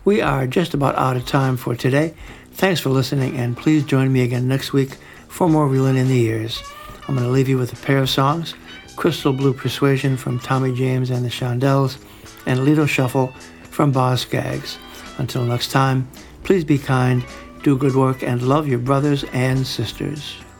We are just about out of time for today. Thanks for listening, and please join me again next week for more Reelin' in the Years. I'm going to leave you with a pair of songs, Crystal Blue Persuasion from Tommy James and the Shondells, and Lido Shuffle from Boz Scaggs. Until next time, please be kind, do good work, and love your brothers and sisters.